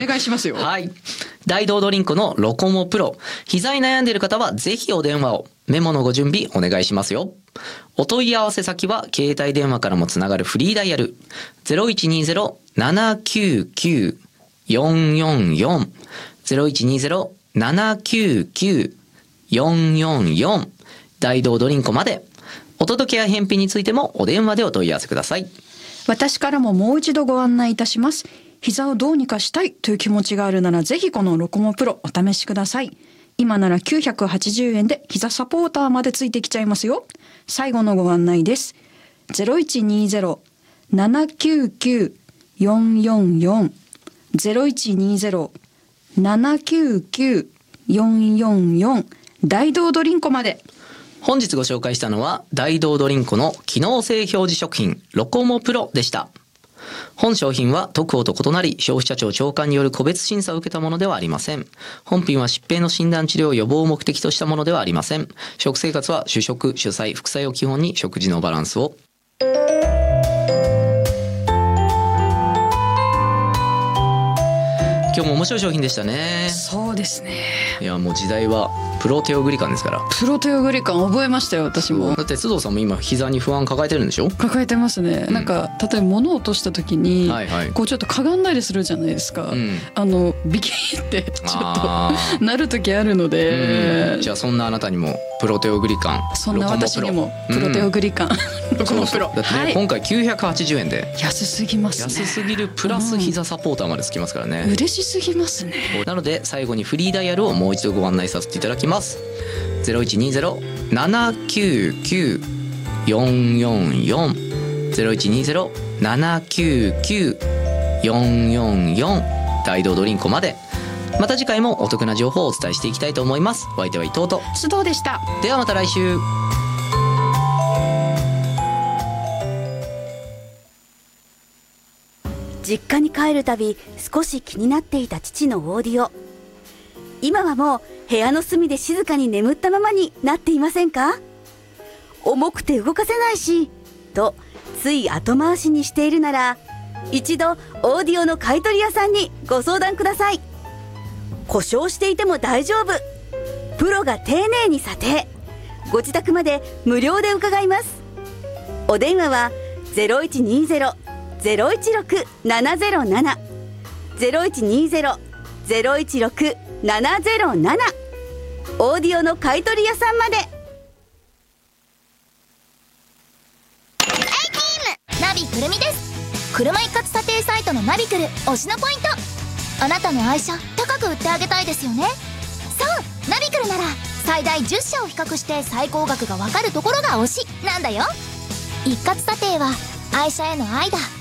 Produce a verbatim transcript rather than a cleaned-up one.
お願いしますよ。 はい。大道ドリンクのロコモプロ。膝に悩んでいる方はぜひお電話を。メモのご準備お願いしますよ。お問い合わせ先は携帯電話からもつながるフリーダイヤル ゼロいちにゼロ ななきゅうきゅう よんよんよん ゼロいちにゼロ ななきゅうきゅう よんよんよん 大道ドリンクまで。お届けや返品についてもお電話でお問い合わせください。 私からももう一度ご案内いたします。膝をどうにかしたいという気持ちがあるならぜひこのロコモプロお試しください。今ならきゅうひゃくはちじゅうえんで膝サポーターまでついてきちゃいますよ。最後のご案内です。 ゼロいちにゼロ ななきゅうきゅう よんよんよん ゼロいちにゼロ ななきゅうきゅう よんよんよん 大道ドリンコまで。 本日ご紹介したのは大道ドリンコの機能性表示食品ロコモプロでした。本商品は特報と異なり消費者庁長官による個別審査を受けたものではありません。本品は疾病の診断治療予防を目的としたものではありません。食生活は主食主菜副菜を基本に食事のバランスを。今日も面白い商品でしたね。 そうですね。 いやもう時代はプロテオグリカンですから。 プロテオグリカン覚えましたよ私も。 だって須藤さんも今膝に不安抱えてるんでしょ。 抱えてますね、うん、なんか例えば物を落とした時に、はいはい、こうちょっとかがんだりするじゃないですか、うん、あのビキッってちょっとなる時あるので、 うん、じゃあそんなあなたにもプロテオグリカンそんな私にもプロテオグリカン、うん、ロコモプロだってね、はい、今回きゅうひゃくはちじゅうえんで安すぎますね。 安すぎるプラス膝サポーターまでつきますからね、 うん、嬉しすぎますね。 なので最後にフリーダイヤルをもう一度ご案内させていただきます。 ゼロいちにゼロ ななきゅうきゅう よんよんよん ゼロいちにゼロ ななきゅうきゅう よんよんよん 大道ドリンコまで。また次回もお得な情報をお伝えしていきたいと思います。お相手は伊藤と須藤でした。 ではまた来週。 実家に帰るたび少し気になっていた父のオーディオ。今はもう部屋の隅で静かに眠ったままになっていませんか？重くて動かせないしとつい後回しにしているなら、一度オーディオの買い取り屋さんにご相談ください。故障していても大丈夫。プロが丁寧に査定。ご自宅まで無料で伺います。お電話は ゼロいちにゼロ ゼロいちろく ななゼロなな ゼロいちにゼロ ゼロいちろく ななゼロなな オーディオの買い取り屋さんまで。 ナビくるみです。車一括査定サイトのナビくる推しのポイント。あなたの愛車高く売ってあげたいですよね。そうナビくるなら最大じゅっしゃを比較して最高額がわかるところが推しなんだよ。一括査定は愛車への愛だ。